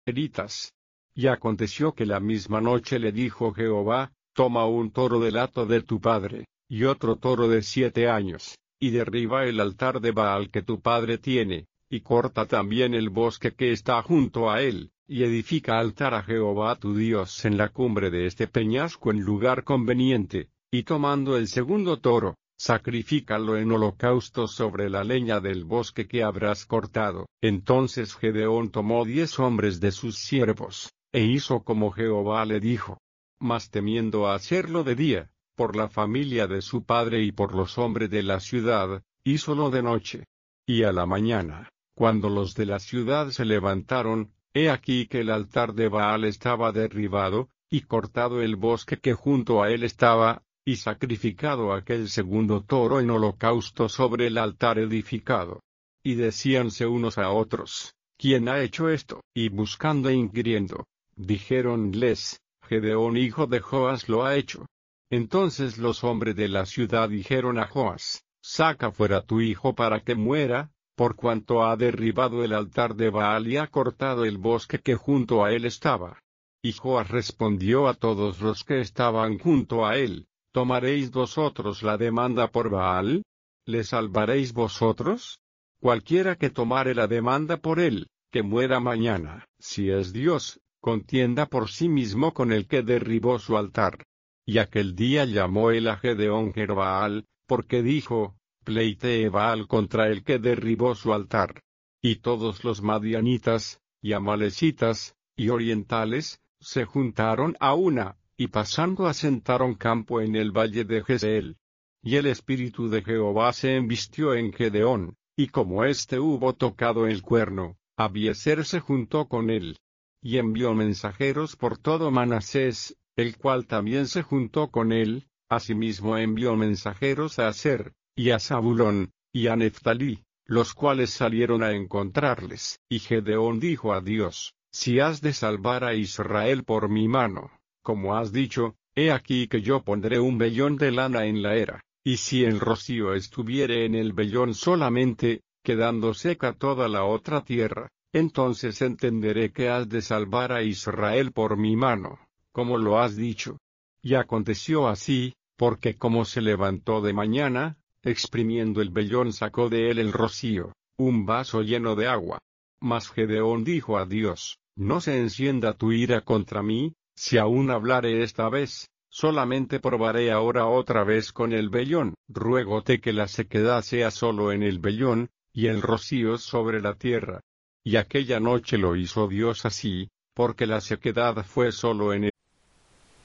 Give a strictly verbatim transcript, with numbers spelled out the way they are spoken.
israelitas. Y aconteció que la misma noche le dijo Jehová: toma un toro del hato de tu padre, y otro toro de siete años, y derriba el altar de Baal que tu padre tiene, y corta también el bosque que está junto a él, y edifica altar a Jehová tu Dios en la cumbre de este peñasco en lugar conveniente, y tomando el segundo toro, sacrifícalo en holocausto sobre la leña del bosque que habrás cortado. Entonces Gedeón tomó diez hombres de sus siervos, e hizo como Jehová le dijo. Mas temiendo hacerlo de día, por la familia de su padre y por los hombres de la ciudad, hízolo de noche. Y a la mañana, cuando los de la ciudad se levantaron, he aquí que el altar de Baal estaba derribado, y cortado el bosque que junto a él estaba, y sacrificado aquel segundo toro en holocausto sobre el altar edificado. Y decíanse unos a otros: ¿quién ha hecho esto? Y buscando e inquiriendo, dijéronles: Gedeón hijo de Joas lo ha hecho. Entonces los hombres de la ciudad dijeron a Joas: saca fuera tu hijo para que muera, por cuanto ha derribado el altar de Baal y ha cortado el bosque que junto a él estaba. Y Joas respondió a todos los que estaban junto a él: ¿tomaréis vosotros la demanda por Baal? ¿Le salvaréis vosotros? Cualquiera que tomare la demanda por él, que muera mañana. Si es Dios, contienda por sí mismo con el que derribó su altar. Y aquel día llamó él a Gedeón Jerbaal, porque dijo: pleitee Baal contra el que derribó su altar. Y todos los madianitas, y amalecitas, y orientales, se juntaron a una, y pasando asentaron campo en el valle de Jezreel. Y el espíritu de Jehová se embistió en Gedeón, y como éste hubo tocado el cuerno, Abiezer se juntó con él. Y envió mensajeros por todo Manasés, el cual también se juntó con él. Asimismo envió mensajeros a Aser, y a Zabulón, y a Neftalí, los cuales salieron a encontrarles. Y Gedeón dijo a Dios: si has de salvar a Israel por mi mano, como has dicho, he aquí que yo pondré un vellón de lana en la era, y si el rocío estuviere en el vellón solamente, quedando seca toda la otra tierra, entonces entenderé que has de salvar a Israel por mi mano, como lo has dicho. Y aconteció así, porque como se levantó de mañana, exprimiendo el vellón sacó de él el rocío, un vaso lleno de agua. Mas Gedeón dijo a Dios: no se encienda tu ira contra mí, si aún hablare esta vez, solamente probaré ahora otra vez con el vellón. Ruégote que la sequedad sea solo en el vellón, y el rocío sobre la tierra. Y aquella noche lo hizo Dios así, porque la sequedad fue solo en el